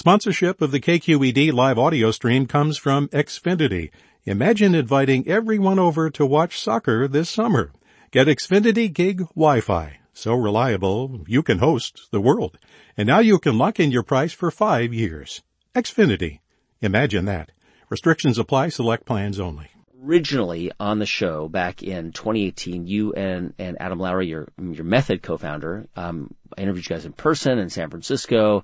Sponsorship of the KQED live audio stream comes from Xfinity. Imagine inviting everyone over to watch soccer this summer. Get Xfinity Gig Wi-Fi. So reliable, you can host the world. And now you can lock in your price for 5 years. Xfinity. Imagine that. Restrictions apply. Select plans only. Originally on the show back in 2018, you and Adam Lowry, your Method co-founder, I interviewed you guys in person in San Francisco.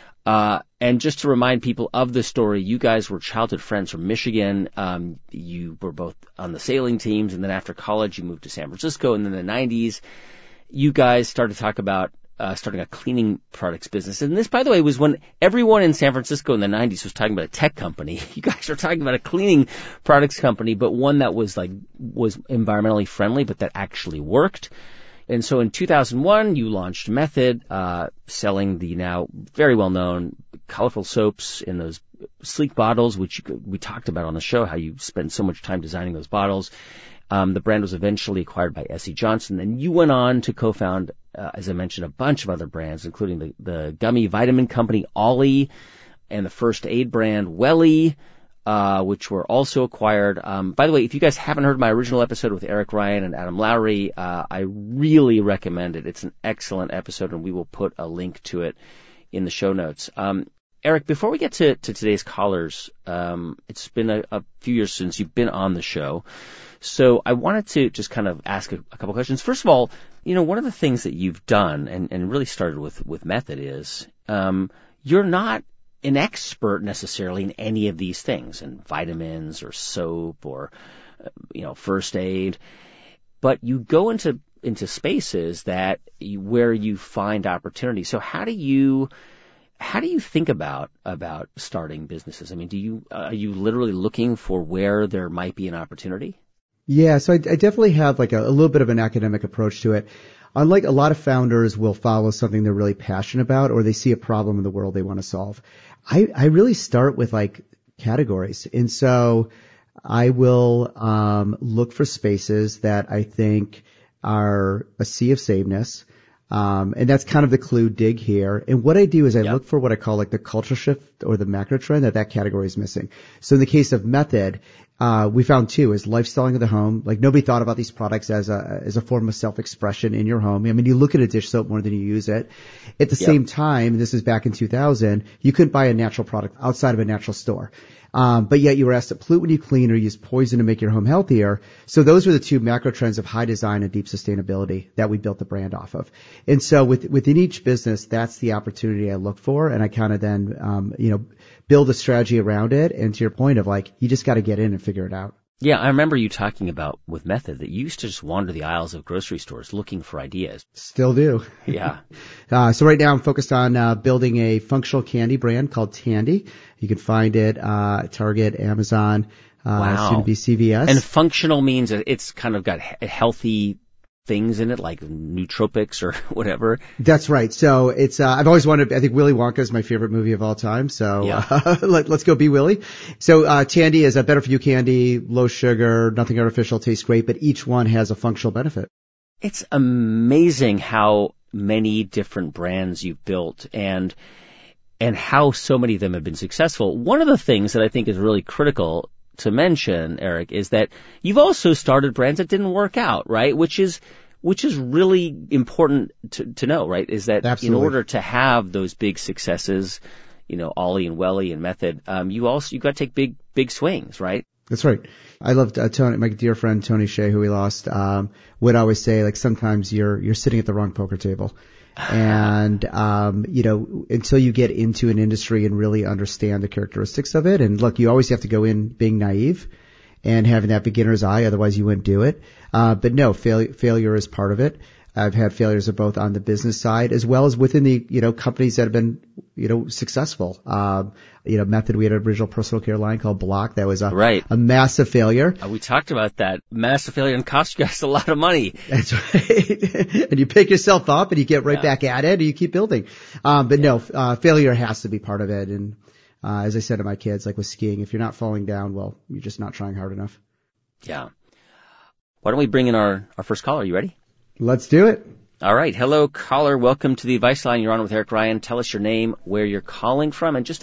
And just to remind people of the story, you guys were childhood friends from Michigan. You were both on the sailing teams, and then after college, you moved to San Francisco. And then in the 90s, you guys started to talk about starting a cleaning products business. And this, by the way, was when everyone in San Francisco in the 90s was talking about a tech company. You guys are talking about a cleaning products company, but one that was environmentally friendly, but that actually worked. And so in 2001, you launched Method, selling the now very well-known colorful soaps in those sleek bottles, which we talked about on the show, how you spend so much time designing those bottles. The brand was eventually acquired by S.C. Johnson. And you went on to co-found, as I mentioned, a bunch of other brands, including the gummy vitamin company Ollie and the first aid brand Welly, which were also acquired. By the way, if you guys haven't heard my original episode with Eric Ryan and Adam Lowry, I really recommend it. It's an excellent episode, and we will put a link to it in the show notes. Eric, before we get to today's callers, it's been a few years since you've been on the show. So I wanted to just kind of ask a couple questions. First of all, one of the things that you've done and really started with Method is, you're not an expert necessarily in any of these things, in vitamins or soap or, first aid, but you go into spaces where you find opportunity. So how do you think about starting businesses? I mean, are you literally looking for where there might be an opportunity? Yeah, so I definitely have like a little bit of an academic approach to it. Unlike a lot of founders will follow something they're really passionate about, or they see a problem in the world they want to solve. I really start with like categories. And so I will look for spaces that I think are a sea of sameness. And that's kind of the clue dig here. And what I do is I look for what I call like the culture shift or the macro trend that category is missing. So in the case of Method, we found two is lifestyling of the home. Like nobody thought about these products as a form of self-expression in your home. I mean, you look at a dish soap more than you use it. At the same time, this is back in 2000, you couldn't buy a natural product outside of a natural store. But yet you were asked to pollute when you clean or use poison to make your home healthier. So those were the two macro trends of high design and deep sustainability that we built the brand off of. And so within each business, that's the opportunity I look for. And I kind of then, build a strategy around it. And to your point of like, you just got to get in and figure it out. Yeah, I remember you talking about with Method that you used to just wander the aisles of grocery stores looking for ideas. Still do. Yeah. So right now I'm focused on building a functional candy brand called Tandy. You can find it at Target, Amazon, soon to be CVS. And functional means that it's kind of got healthy things in it, like nootropics or whatever. That's right. So it's, I've always wanted, I think Willy Wonka is my favorite movie of all time. So, let's go be Willy. So, Tandy is a better for you candy, low sugar, nothing artificial, tastes great, but each one has a functional benefit. It's amazing how many different brands you've built and how so many of them have been successful. One of the things that I think is really critical to mention, Eric, is that you've also started brands that didn't work out, right? Which is really important to know, right? Is that Absolutely. In order to have those big successes, Ollie and Welly and Method, you got to take big swings, right? That's right. I loved Tony, my dear friend Tony Hsieh, who we lost, would always say like sometimes you're sitting at the wrong poker table. And, until you get into an industry and really understand the characteristics of it. And look, you always have to go in being naive and having that beginner's eye. Otherwise you wouldn't do it. But no, failure is part of it. I've had failures of both on the business side as well as within the, companies that have been, successful. Method, we had an original personal care line called Block. That was a massive failure. We talked about that. Massive failure and cost you guys a lot of money. That's right. And you pick yourself up and you get right back at it and you keep building. Failure has to be part of it. And, as I said to my kids, like with skiing, if you're not falling down, well, you're just not trying hard enough. Yeah. Why don't we bring in our first caller? Are you ready? Let's do it. All right. Hello, caller. Welcome to the Advice Line. You're on with Eric Ryan. Tell us your name, where you're calling from, and just